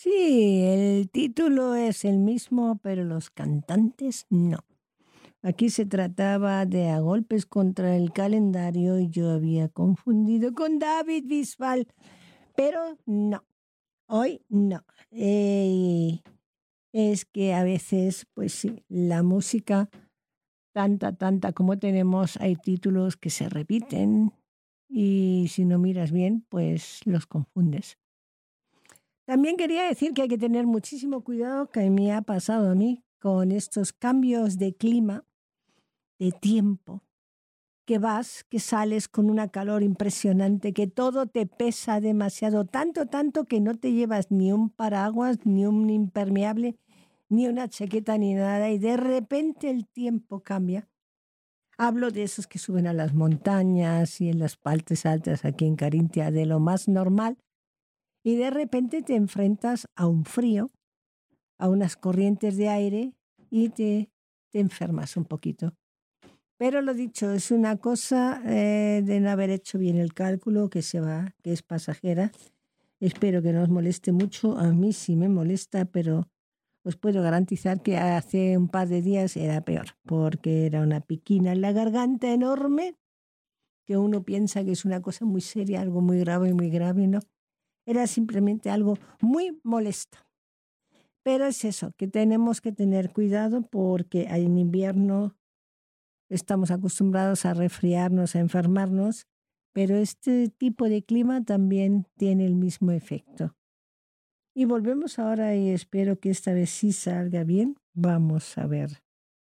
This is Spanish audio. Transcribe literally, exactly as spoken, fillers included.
Sí, el título es el mismo, pero los cantantes no. Aquí se trataba de A golpes contra el calendario y yo había confundido con David Bisbal, pero no, hoy no. Eh, es que a veces, pues sí, la música, tanta, tanta como tenemos, hay títulos que se repiten y si no miras bien, pues los confundes. También quería decir que hay que tener muchísimo cuidado, que me ha pasado a mí con estos cambios de clima, de tiempo, que vas, que sales con una calor impresionante, que todo te pesa demasiado, tanto, tanto que no te llevas ni un paraguas, ni un impermeable, ni una chaqueta, ni nada, y de repente el tiempo cambia. Hablo de esos que suben a las montañas y en las partes altas aquí en Carintia, de lo más normal, y de repente te enfrentas a un frío, a unas corrientes de aire y te, te enfermas un poquito. Pero lo dicho, es una cosa eh, de no haber hecho bien el cálculo, que se va, que es pasajera. Espero que no os moleste mucho. A mí sí me molesta, pero os puedo garantizar que hace un par de días era peor, porque era una piquina en la garganta enorme, que uno piensa que es una cosa muy seria, algo muy grave, muy grave, ¿no? Era simplemente algo muy molesto. Pero es eso, que tenemos que tener cuidado porque en invierno estamos acostumbrados a resfriarnos, a enfermarnos, pero este tipo de clima también tiene el mismo efecto. Y volvemos ahora y espero que esta vez sí salga bien. Vamos a ver.